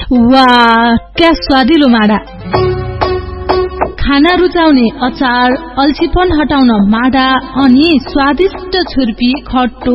वाह क्या स्वादिलो माडा। खाना रुचाउने अचार, अल्छीपन हटाउन माडा अनि स्वादिष्ट छुर्पी, खट्टो